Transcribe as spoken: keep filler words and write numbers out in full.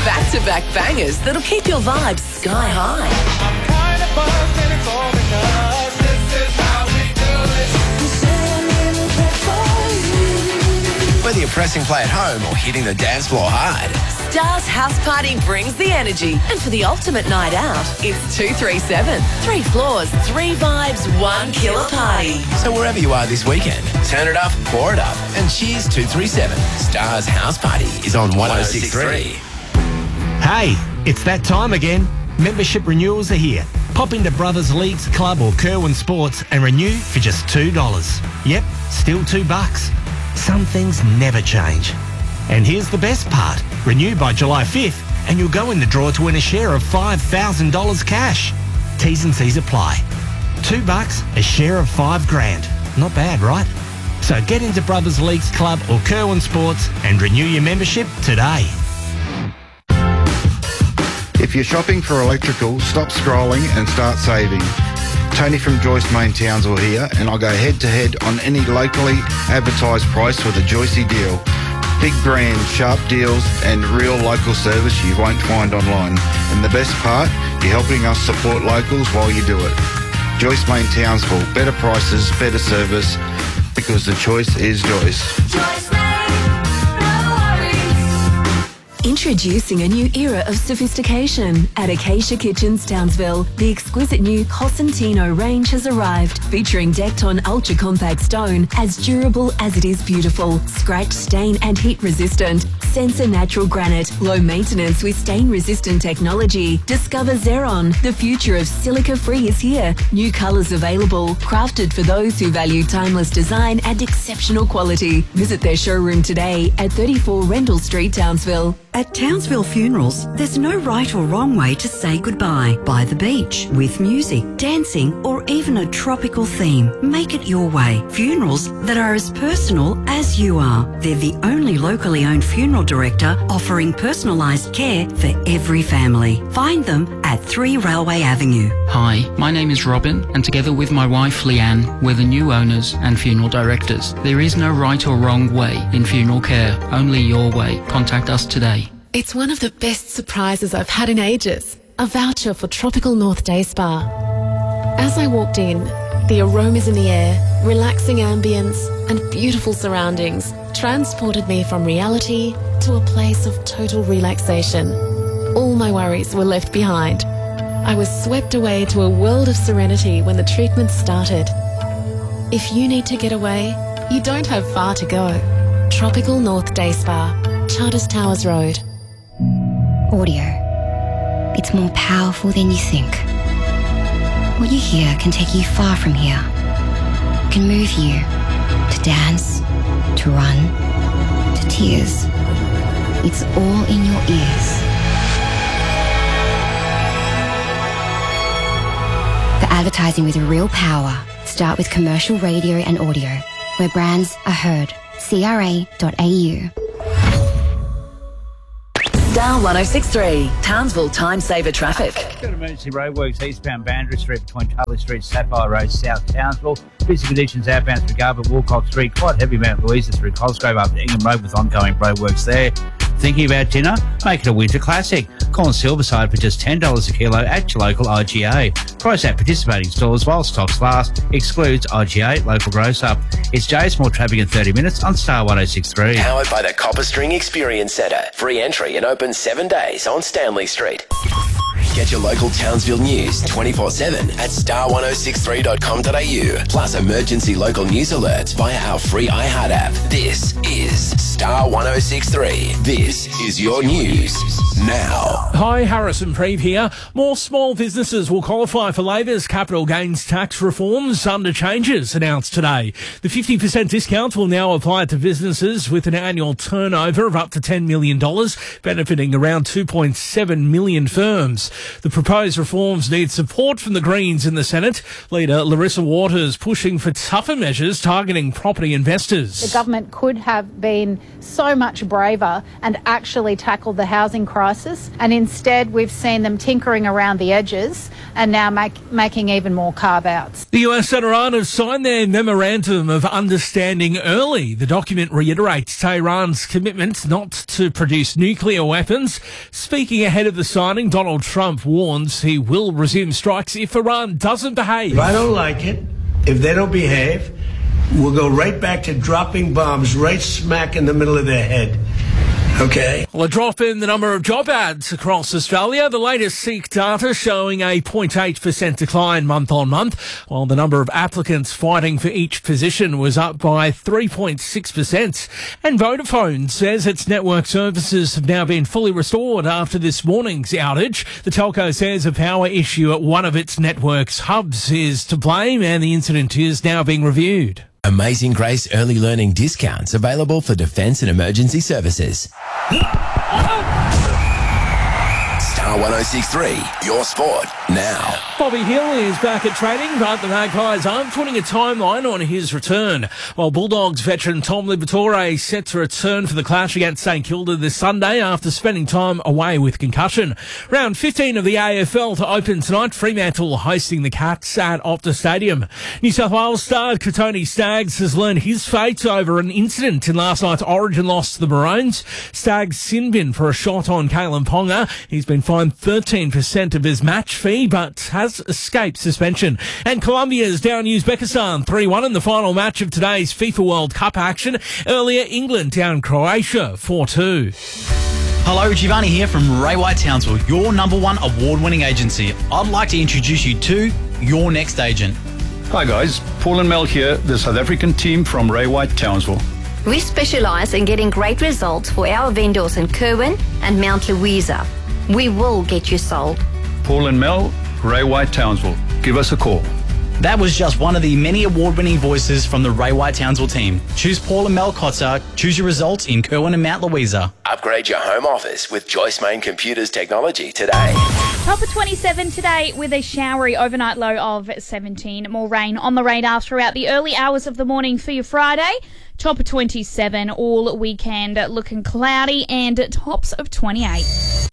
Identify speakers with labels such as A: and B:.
A: Back-to-back bangers that'll keep your vibes sky high.
B: I'm kind of buzzed and it's all because this is how we do it. You say a little bit for you.
C: Whether you're pressing play at home or hitting the dance floor hard,
A: Star's House Party brings the energy. And for the ultimate night out, it's two three seven. Three floors, three vibes, one killer party.
C: so wherever you are this weekend, turn it up, pour it up, and cheers two three seven. Stars House Party is on one oh six three.
D: Hey, it's that time again. Membership renewals are here. Pop into Brothers Leagues Club or Kerwin Sports and renew for just two dollars. Yep, still two bucks. Some things never change. And here's the best part. Renew by July fifth and you'll go in the draw to win a share of five thousand dollars cash. T's and C's apply. Two bucks, a share of five grand. Not bad, right? So get into Brothers Leagues Club or Kerwin Sports and renew your membership today.
E: If you're shopping for electrical, stop scrolling and start saving. Tony from Joyce Main Townsville here, and I'll go head-to-head on any locally advertised price with a Joycey deal. Big brands, sharp deals, and real local service you won't find online. And the best part, you're helping us support locals while you do it. Joyce Main Townsville, better prices, better service, because the choice is Joyce.
B: Joyce Main, no worries.
F: Introducing a new era of sophistication at Acacia Kitchens, Townsville. The exquisite new Cosentino range has arrived, featuring decked on ultra-compact stone, as durable as it is beautiful, scratch, stain and heat resistant. Sensor natural granite, low maintenance with stain-resistant technology. Discover Xeron, the future of silica-free is here. New colours available, crafted for those who value timeless design and exceptional quality. Visit their showroom today at thirty-four Rendell Street, Townsville.
G: At Townsville Funerals, there's no right or wrong way to say goodbye. By the beach, with music, dancing, or even a tropical theme. Make it your way. Funerals that are as personal as you are. They're the only locally owned funeral director offering personalised care for every family. Find them at three Railway Avenue.
H: Hi, my name is Robin, and together with my wife Leanne, we're the new owners and funeral directors. There is no right or wrong way in funeral care, only your way. Contact us today.
I: It's one of the best surprises I've had in ages. A voucher for Tropical North Day Spa. As I walked in, the aromas in the air, relaxing ambience, and beautiful surroundings transported me from reality to a place of total relaxation. All my worries were left behind. I was swept away to a world of serenity when the treatment started. If you need to get away, you don't have far to go. Tropical North Day Spa, Charters Towers Road.
J: Audio. It's more powerful than you think. What you hear can take you far from here. It can move you to dance, to run, to tears. It's all in your ears. For advertising with real power, start with commercial radio and audio, where brands are heard. C R A dot A U.
A: Star one oh six three, Townsville Time Saver Traffic.
K: Got emergency roadworks eastbound Boundary Street between Charlie Street, Sapphire Road, South Townsville. Busy conditions outbound through Garbutt, Walcott Street. Quite heavy Mount Louisa through Cosgrove up to Ingham Road with ongoing roadworks there. Thinking about dinner? Make it a winter classic. Call on Silverside for just ten dollars a kilo at your local I G A. Price at participating stores while stocks last. Excludes I G A, local gross-up. It's Jay's more traffic in thirty minutes on Star one oh six three.
C: Powered by the Copper String Experience Centre. Free entry and open seven days on Stanley Street. Get your local Townsville news twenty-four seven at star one oh six three dot com dot a u. Plus emergency local news alerts via our free iHeart app. This is Star one oh six three. This is your news now.
L: Hi, Harrison Preeve here. More small businesses will qualify for Labor's capital gains tax reforms under changes announced today. The fifty percent discount will now apply to businesses with an annual turnover of up to ten million dollars, benefiting around two point seven million firms. The proposed reforms need support from the Greens in the Senate. Leader Larissa Waters pushing for tougher measures targeting property investors.
M: The government could have been so much braver and actually tackled the housing crisis, and instead we've seen them tinkering around the edges and now make, making even more carve-outs.
L: The U S and Iran have signed their Memorandum of Understanding early. The document reiterates Tehran's commitment not to produce nuclear weapons. Speaking ahead of the signing, Donald Trump warns he will resume strikes if Iran doesn't behave.
N: If I don't like it, if they don't behave, we'll go right back to dropping bombs right smack in the middle of their head. Okay.
L: Well, a drop in the number of job ads across Australia. The latest Seek data showing a zero point eight percent decline month on month, while the number of applicants fighting for each position was up by three point six percent. And Vodafone says its network services have now been fully restored after this morning's outage. The telco says a power issue at one of its network's hubs is to blame, and the incident is now being reviewed.
C: Amazing Grace early learning discounts available for defence and emergency services. Star one oh six point three, your sport now.
L: Bobby Hill is back at training, but the Magpies aren't putting a timeline on his return. While Bulldogs veteran Tom Liberatore is set to return for the clash against St Kilda this Sunday after spending time away with concussion. Round fifteen of the A F L to open tonight. Fremantle hosting the Cats at Optus Stadium. New South Wales star Katoni Staggs has learned his fate over an incident in last night's Origin loss to the Maroons. Staggs sin bin for a shot on Kalen Ponga. He's been fined thirteen percent of his match fee, but has escaped suspension. And Colombia's down Uzbekistan three one in the final match of today's FIFA World Cup action. Earlier, England down Croatia four two.
O: Hello, Giovanni here from Ray White Townsville, your number one award-winning agency. I'd like to introduce you to your next agent.
P: Hi guys, Paul and Mel here, the South African team from Ray White Townsville.
Q: We specialise in getting great results for our vendors in Kerwin and Mount Louisa. We will get you sold.
P: Paul and Mel, Ray White Townsville. Give us a call.
O: That was just one of the many award-winning voices from the Ray White Townsville team. Choose Paul and Mel Kotzer. Choose your results in Kerwin and Mount Louisa.
C: Upgrade your home office with Joyce Main Computers technology today.
R: Top of twenty-seven today with a showery overnight low of seventeen. More rain on the radar throughout the early hours of the morning for your Friday. Top of twenty-seven all weekend, looking cloudy, and tops of twenty-eight.